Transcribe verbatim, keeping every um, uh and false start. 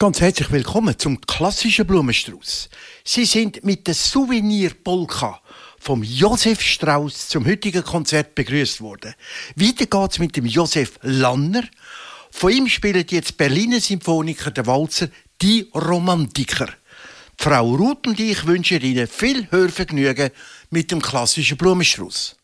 Ganz herzlich willkommen zum klassischen Blumenstrauß. Sie sind mit der Souvenir-Polka vom Josef Strauss zum heutigen Konzert begrüßt worden. Weiter geht's mit dem Josef Lanner. Von ihm spielen jetzt Berliner Symphoniker der Walzer «Die Romantiker». Frau Ruth und ich wünschen Ihnen viel Hörvergnügen mit dem klassischen Blumenstrauß.